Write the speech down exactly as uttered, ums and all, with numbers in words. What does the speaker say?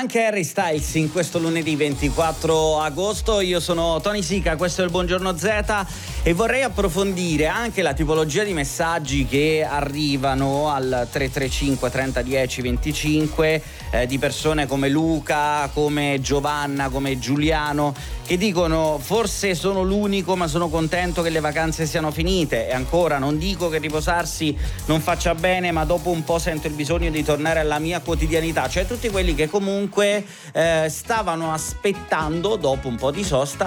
Anche Harry Styles in questo lunedì ventiquattro agosto. Io sono Tony Sica, questo è il Buongiorno Z e vorrei approfondire anche la tipologia di messaggi che arrivano al tre tre cinque trenta dieci venticinque eh, di persone come Luca, come Giovanna, come Giuliano, che dicono: forse sono l'unico, ma sono contento che le vacanze siano finite. E ancora, non dico che riposarsi non faccia bene, ma dopo un po' sento il bisogno di tornare alla mia quotidianità. Cioè tutti quelli che comunque eh, stavano aspettando, dopo un po' di sosta,